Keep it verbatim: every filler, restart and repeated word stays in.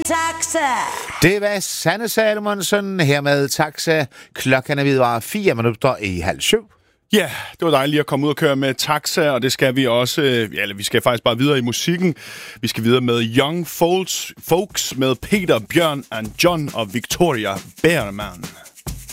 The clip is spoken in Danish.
en taxa. Det var Sanne Salomonsen her med Taxa. Klokken er videre fire minutter i halv syv. Ja, det var dejligt at komme ud og køre med Taxa, og det skal vi også, eller vi skal faktisk bare videre i musikken. Vi skal videre med Young Folks, Folks med Peter, Bjørn and John og Victoria Behrmann.